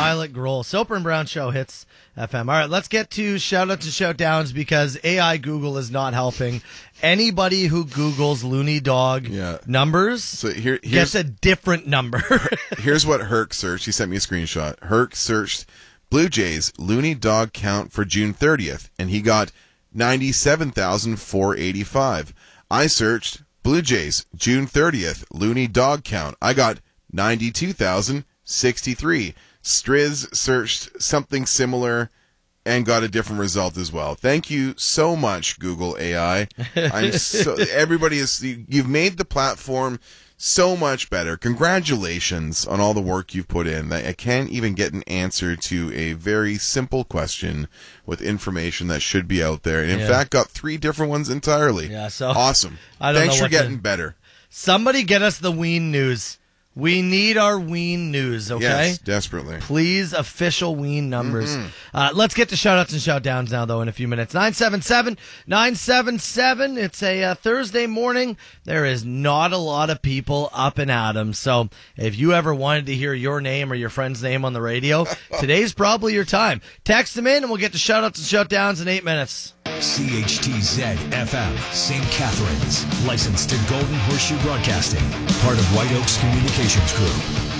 Violet Grohl. Soper and Brown Show hits FM. All right, let's get to shout-outs and shout-downs because AI Google is not helping. Anybody who Googles Looney Dog numbers gets a different number. Here's what Herc searched. He sent me a screenshot. Herc searched Blue Jays Looney Dog count for June 30th, and he got 97,485. I searched Blue Jays June 30th Looney Dog count. I got 92,063. Striz searched something similar and got a different result as well. Thank you so much, Google AI. You've made the platform so much better. Congratulations on all the work you've put in. I can't even get an answer to a very simple question with information that should be out there. And in fact, got 3 different ones entirely. Yeah, so awesome. Thanks for getting better. Somebody get us the Ween news. We need our Ween news, okay? Yes, desperately. Please, official Ween numbers. Let's get to shout-outs and shout-downs now, though, in a few minutes. 977-977. It's a Thursday morning. There is not a lot of people up and at 'em. So if you ever wanted to hear your name or your friend's name on the radio, today's probably your time. Text them in, and we'll get to shout-outs and shout-downs in 8 minutes. CHTZ-FM, St. Catharines. Licensed to Golden Horseshoe Broadcasting. Part of White Oaks Communications Group.